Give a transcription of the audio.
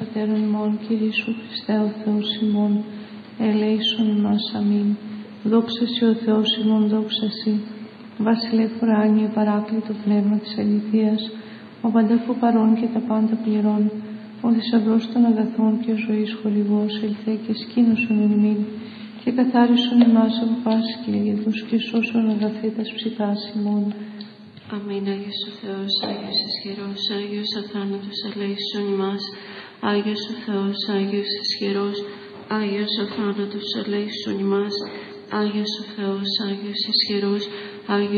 πατέρων ημών, Κύριε Ιησού Χριστέ ο Θεός ημών, ελέησον ημάς. Αμήν. Δόξα Συ ο Θεός ημών, δόξα Συ. Βασιλεύ ουράνιε, παράκλητο πνεύμα της αληθείας, ο πανταχού παρών και τα πάντα πληρών, ο θησαυρός των αγαθών και ζωής χορηγός, ελθέ και σκήνωσον εν ημίν, και καθάρισον ημάς από πάσης κλίδους, και σώσον αγαθήτας ψυχάς ημών. Αμήν. Άγιος ο Θεός, Άγιος ισχυρός, Άγιος αθάνατος, ελέησον ημάς. Άγιος ο Θεός, Άγιος ισχυρός, Άγιος αθάνατος, ελέησον ημάς. Άγιος ο Θεός, Άγιος ισχυρός, Άγιος